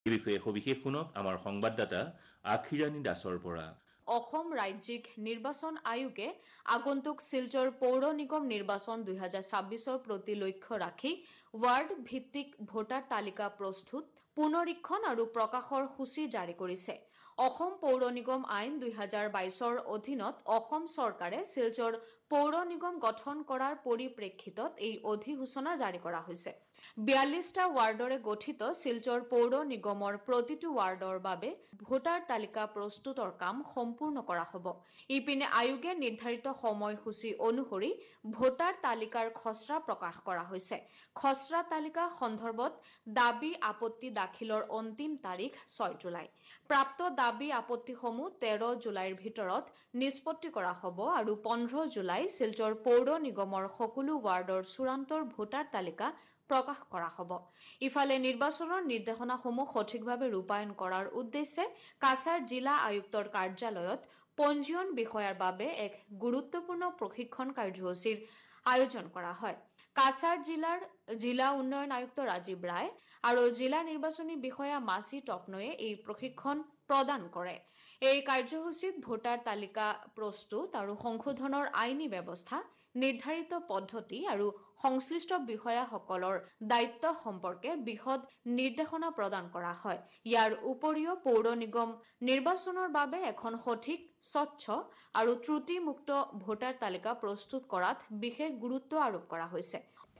এই বিষয়ে সবিশেষ শুনক আমাৰ সংবাদদাতা আখিৰাণী দাসৰ পৰা। অসম ৰাজ্যিক নিৰ্বাচন আয়োগে আগন্তুক শিলচৰ পৌৰ নিগম নিৰ্বাচন 2026ৰ প্ৰতি লক্ষ্য ৰাখি ৱাৰ্ড ভিত্তিক ভোটাৰ তালিকা প্ৰস্তুত পুনৰীক্ষণ আৰু প্ৰকাশৰ সূচী জাৰি কৰিছে। অসম পৌৰ নিগম আইন 2022ৰ অধীনত অসম চৰকাৰে শিলচৰ পৌৰ নিগম গঠন কৰাৰ পৰিপ্ৰেক্ষিতত এই অধিসূচনা জাৰি কৰা হৈছে। 42টা ৱাৰ্ডৰে গঠিত শিলচৰ পৌৰ নিগমৰ প্ৰতিটো ৱাৰ্ডৰ বাবে ভোটাৰ তালিকা প্ৰস্তুতৰ কাম সম্পূৰ্ণ কৰা হ'ব। ইপিনে আয়োগে নিৰ্ধাৰিত সময়সূচী অনুসৰি ভোটাৰ তালিকাৰ খচৰা প্ৰকাশ কৰা হৈছে। খচৰা তালিকা সন্দৰ্ভত দাবী আপত্তি দাখিলৰ অন্তিম তাৰিখ 6 জুলাই। প্ৰাপ্ত দাবী আপত্তিসমূহ 13 জুলাইৰ ভিতৰত নিষ্পত্তি কৰা হ'ব আৰু 15 জুলাই শিলচৰ পৌৰ নিগমৰ সকলো ৱাৰ্ডৰ চূড়ান্তৰ ভোটাৰ তালিকা প্ৰকাশ কৰা হ'ব। ইফালে নিৰ্বাচনৰ নিৰ্দেশনাসমূহ সঠিকভাৱে ৰূপায়ণ কৰাৰ উদ্দেশ্যে কাছাৰ জিলা আয়ুক্তৰ কাৰ্যালয়ত পঞ্জীয়ন বিষয়াৰ বাবে এক গুৰুত্বপূৰ্ণ প্ৰশিক্ষণ কাৰ্যসূচীৰ আয়োজন কৰা হয়। কাছাৰ জিলাৰ জিলা উন্নয়ন আয়ুক্ত ৰাজীৱ ৰায় আৰু জিলা নিৰ্বাচনী বিষয়া মাসি টপনয়ে এই প্ৰশিক্ষণ প্ৰদান কৰে। এই কাৰ্যসূচীত ভোটাৰ তালিকা প্ৰস্তুত আৰু সংশোধনৰ আইনী ব্যৱস্থা, নিৰ্ধাৰিত পদ্ধতি আৰু সংশ্লিষ্ট বিষয়াসকলৰ দায়িত্ব সম্পৰ্কে বিশদ নিৰ্দেশনা প্ৰদান কৰা হয়। ইয়াৰ উপৰিও পৌৰ নিগম নিৰ্বাচনৰ বাবে এখন সঠিক, স্বচ্ছ আৰু ত্ৰুটিমুক্ত ভোটাৰ তালিকা প্ৰস্তুত কৰাত বিশেষ গুৰুত্ব আৰোপ কৰা হৈছে।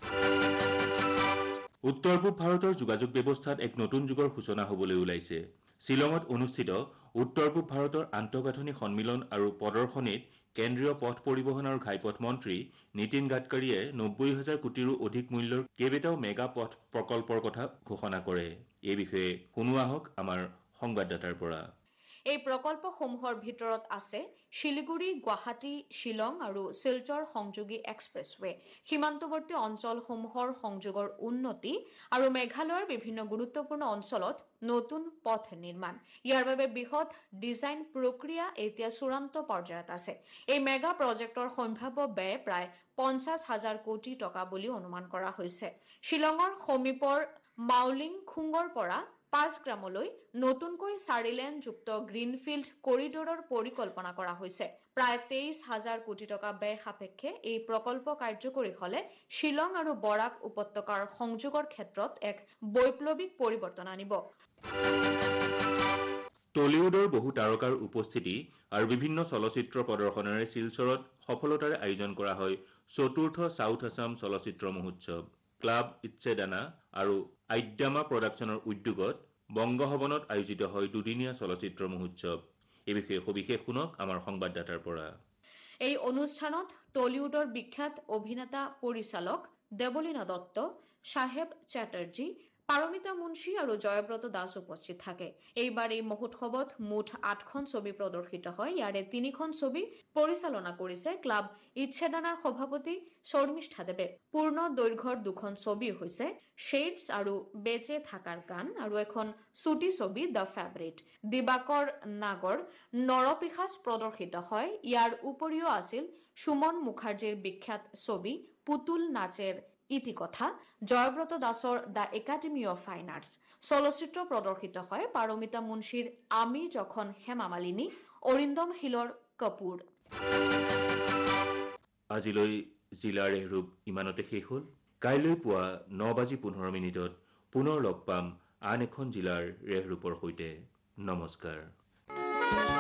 উত্তৰ পূব ভাৰতৰ যোগাযোগ ব্যৱস্থাত এক নতুন যুগৰ সূচনা হ'বলৈ ওলাইছে। শ্বিলঙত অনুষ্ঠিত উত্তৰ পূব ভাৰতৰ আন্তঃগাঁথনি সন্মিলন আৰু প্ৰদৰ্শনীত কেন্দ্ৰীয় পথ পৰিবহণ আৰু ঘাইপথ মন্ত্ৰী নীতিন গাডকাৰীয়ে 90,000 কোটিৰো অধিক মূল্যৰ কেইবাটাও মেগা পথ প্ৰকল্পৰ কথা ঘোষণা কৰে। এই বিষয়ে শুনো আহক আমাৰ সংবাদদাতাৰ পৰা। এই প্ৰকল্পসমূহৰ ভিতৰত আছে শিলিগুৰি, গুৱাহাটী, শ্বিলং আৰু শিলচৰ সংযোগী এক্সপ্ৰেছৱে, সীমান্তৱৰ্তী অঞ্চলসমূহৰ সংযোগৰ উন্নতি আৰু মেঘালয়ৰ বিভিন্ন গুৰুত্বপূৰ্ণ অঞ্চলত নতুন পথ নিৰ্মাণ। ইয়াৰ বাবে বৃহৎ ডিজাইন প্ৰক্ৰিয়া এতিয়া চূড়ান্ত পৰ্যায়ত আছে। এই মেগা প্ৰজেক্টৰ সম্ভাৱ্য ব্যয় প্ৰায় 50,000 কোটি টকা বুলি অনুমান কৰা হৈছে। শ্বিলঙৰ সমীপৰ মাউলিং খুঙৰ পৰা 5 গ্ৰামলৈ নতুনকৈ 4 লেনযুক্ত গ্ৰীণফিল্ড কৰিডৰৰ পৰিকল্পনা কৰা হৈছে। প্ৰায় 23,000 কোটি টকা ব্যয় সাপেক্ষে এই প্ৰকল্প কাৰ্যকৰী হ'লে শ্বিলং আৰু বৰাক উপত্যকাৰ সংযোগৰ ক্ষেত্ৰত এক বৈপ্লৱিক পৰিৱৰ্তন আনিব। টলিউডৰ বহু তাৰকাৰ উপস্থিতি আৰু বিভিন্ন চলচ্চিত্ৰ প্ৰদৰ্শনেৰে শিলচৰত সফলতাৰে আয়োজন কৰা হয় 4ৰ্থ সাউথ আছাম চলচ্চিত্ৰ মহোৎসৱ। ক্লাব ইচ্ছেদানা আৰু আদ্যামা প্ৰডাকশ্যনৰ উদ্যোগত বংগভৱনত আয়োজিত হয় দুদিনীয়া চলচ্চিত্ৰ মহোৎসৱ। এই বিষয়ে সবিশেষ শুনক আমাৰ সংবাদদাতাৰ পৰা। এই অনুষ্ঠানত টলিউডৰ বিখ্যাত অভিনেতা পৰিচালক দেৱলীনা দত্ত, সাহেব চেটাৰ্জী, পাৰমিতা মুন্সী আৰু জয়ব্ৰত দাস উপস্থিত থাকে। এইবাৰ এই মহোৎসৱত মুঠ 8খন ছবি প্ৰদৰ্শিত হয়। ইয়াৰে 3খন ছবি পৰিচালনা কৰিছে ক্লাব ইচ্ছেদানাৰ সভাপতি শৰ্মিষ্ঠা দেৱে। পূৰ্ণ দৈৰ্ঘ্যৰ 2খন ছবি হৈছে শ্বেডছ আৰু বেজে থাকাৰ গান আৰু এখন ছুটি ছবি দ্য ফেভাৰিট। দিবাকৰ নাগৰ নৰপিশাচ প্ৰদৰ্শিত হয়। ইয়াৰ উপৰিও আছিল সুমন মুখাৰ্জীৰ বিখ্যাত ছবি পুতুল নাচেৰ ইতিকথা, জয়ব্ৰত দাসৰ the academy of fine arts. চলচ্চিত্ৰ প্ৰদৰ্শিত হয় পাৰমিতা মুন্সীৰ আমি যখন হেমা মালিনী, অৰিন্দম শীলৰ কপুৰ। আজিলৈ জিলাৰ ৰেহৰূপ ইমানতে শেষ হ'ল। কাইলৈ পুৱা 9:15 পুনৰ লগ পাম আন এখন জিলাৰ ৰেহৰূপৰ সৈতে। নমস্কাৰ।